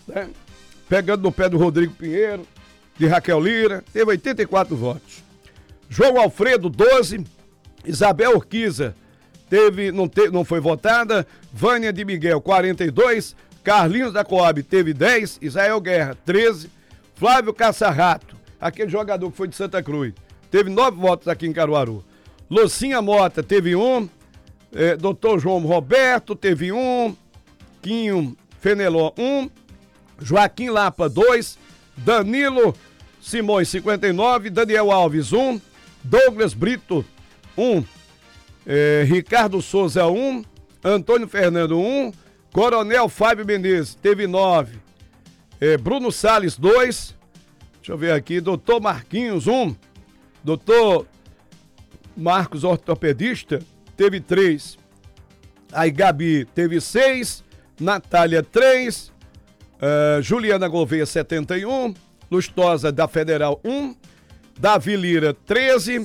né? Pegando no pé do Rodrigo Pinheiro, de Raquel Lira, teve 84 votos. João Alfredo, 12. Isabel Urquiza, não foi votada. Vânia de Miguel, 42. Carlinhos da Coab, teve 10. Israel Guerra, 13. Flávio Caçarrato, aquele jogador que foi de Santa Cruz, teve 9 votos aqui em Caruaru. Lucinha Mota, teve 1. Dr. João Roberto, teve 1. Quinho Fenelon, 1. Joaquim Lapa, 2. Danilo Simões, 59. Daniel Alves, 1. Douglas Brito, 1. Ricardo Souza, 1. Antônio Fernando, 1. Coronel Fábio Menezes, teve 9. Bruno Salles, 2. Deixa eu ver aqui. Doutor Marquinhos, 1. Doutor Marcos, ortopedista, teve 3. Aí Gabi teve 6. Natália, 3. Juliana Gouveia, 71. Lustosa, da Federal, 1. Davi Lira, 13.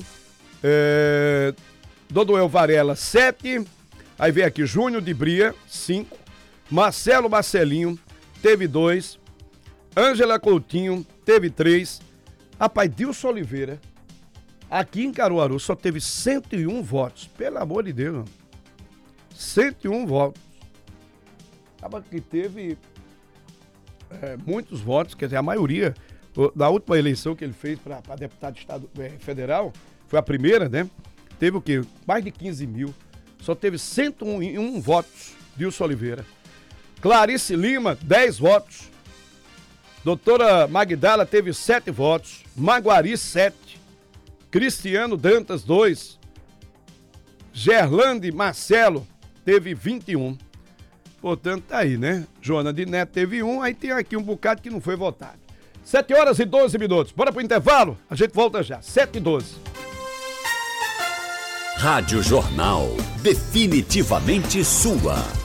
Dodoel Varela, 7. Aí vem aqui Júnior de Bria, 5. Marcelo Marcelinho, teve 2. Ângela Coutinho, teve 3. Rapaz, Dilson Oliveira, aqui em Caruaru, só teve 101 votos. Pelo amor de Deus, mano. 101 votos. Acaba que teve muitos votos, quer dizer, a maioria. Da última eleição que ele fez para deputado federal, foi a primeira, né? Teve o quê? Mais de 15 mil. Só teve 101 votos, Dilson Oliveira. Clarice Lima, 10 votos. Doutora Magdala teve 7 votos. Maguari, 7. Cristiano Dantas, 2. Gerlande Marcelo teve 21. Portanto, tá aí, né? Joana de Neto teve 1. Aí tem aqui um bocado que não foi votado. 7h12. Bora pro intervalo? A gente volta já. 7h12. Rádio Jornal. Definitivamente sua.